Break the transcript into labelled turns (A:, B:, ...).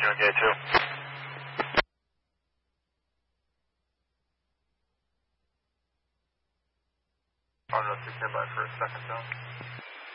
A: doing gate 2. I'll just stand by for a second, though.